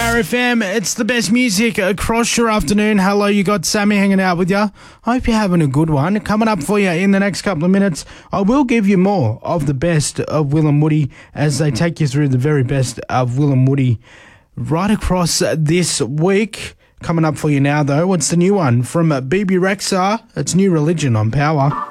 Power FM. It's the best music across your afternoon. Hello, you got Sammy hanging out with you. Hope you're having a good one. Coming up for you in the next couple of minutes, I will give you more of the best of Will and Woody as they take you through the very best of Will and Woody right across this week. Coming up for you now, though, what's the new one from BB Rexha? It's New Religion on Power.